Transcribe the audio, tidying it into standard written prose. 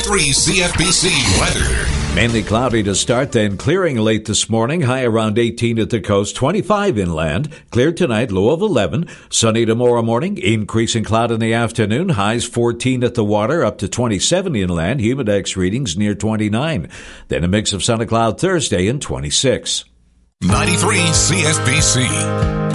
93 CFBC weather. Mainly cloudy to start, then clearing late this morning. High around 18 at the coast, 25 inland. Clear tonight, low of 11. Sunny tomorrow morning, increasing cloud in the afternoon. Highs 14 at the water, up to 27 inland. Humidex readings near 29. Then a mix of sun and cloud Thursday and 26. 93 CFBC.